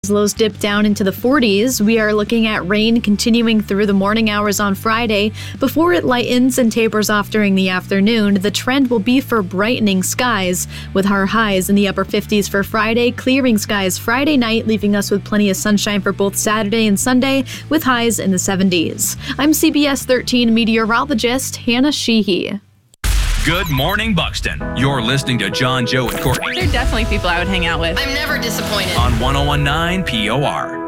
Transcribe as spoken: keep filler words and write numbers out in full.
Lows dip down into the forties. We are looking at rain continuing through the morning hours on Friday before it lightens and tapers off during the afternoon. The trend will be for brightening skies with our highs in the upper fifties for Friday, clearing skies Friday night, leaving us with plenty of sunshine for both Saturday and Sunday with highs in the seventies. I'm C B S thirteen meteorologist Hannah Sheehy. Good morning, Buxton. You're listening to John, Joe, and Courtney. They're definitely people I would hang out with. I'm never disappointed. On one oh one point nine P O R.